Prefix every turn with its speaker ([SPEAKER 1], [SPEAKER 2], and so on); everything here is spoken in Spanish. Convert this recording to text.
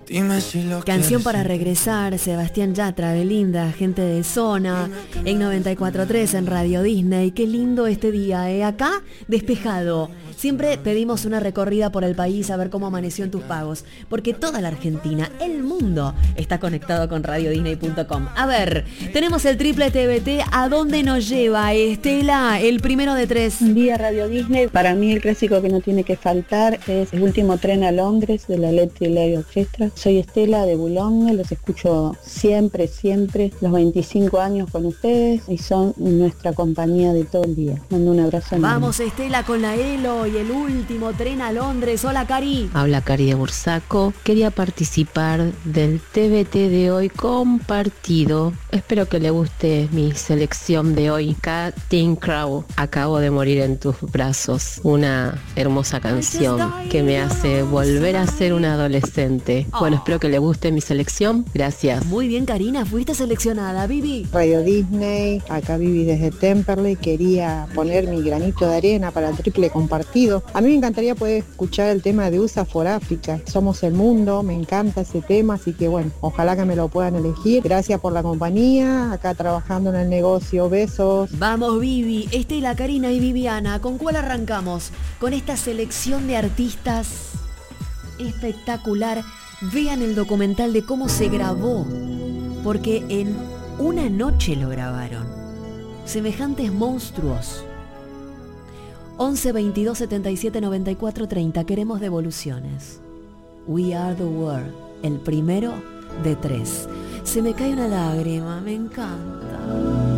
[SPEAKER 1] Dime si lo
[SPEAKER 2] Canción
[SPEAKER 1] quieres.
[SPEAKER 2] para regresar, Sebastián Yatra, Belinda, gente de zona, en 94.3 en Radio Disney. Qué lindo este día, ¿eh? Acá, despejado. Siempre pedimos una recorrida por el país a ver cómo amaneció en tus pagos, porque toda la Argentina, el mundo, está conectado con radiodisney.com. A ver, tenemos el triple TBT, ¿a dónde nos lleva, Estela? El primero de tres.
[SPEAKER 3] Un día Radio Disney, para mí el clásico que no tiene que faltar es El último tren a Londres de la Electric Light Orchestra. Soy Estela de Boulogne, los escucho siempre, los 25 años con ustedes y son nuestra compañía de todo el día. Mando un abrazo enorme.
[SPEAKER 2] Vamos, Estela, con la Elo y el último tren a Londres. Hola, Cari.
[SPEAKER 4] Habla Cari de Bursaco. Quería participar del TBT de hoy compartido. Espero que le guste mi selección de hoy. Casting Crow, Acabo de morir en tus brazos. Una hermosa canción que me hace volver a ser una adolescente. Bueno, espero que le guste mi selección. Gracias.
[SPEAKER 2] Muy bien, Karina, fuiste seleccionada. Vivi.
[SPEAKER 5] Radio Disney, acá Vivi desde Temperley, quería poner mi granito de arena para el triple compartido. A mí me encantaría poder escuchar el tema de USA for Africa, Somos el Mundo, me encanta ese tema, así que bueno, ojalá que me lo puedan elegir. Gracias por la compañía, acá trabajando en el negocio, besos.
[SPEAKER 2] Vamos, Vivi, Estela, Karina y Viviana, ¿con cuál arrancamos? Con esta selección de artistas espectacular. Vean el documental de cómo se grabó, porque en una noche lo grabaron. Semejantes monstruos. 11 22 77 94 30. Queremos devoluciones. We Are the World, el primero de tres. Se me cae una lágrima, me encanta.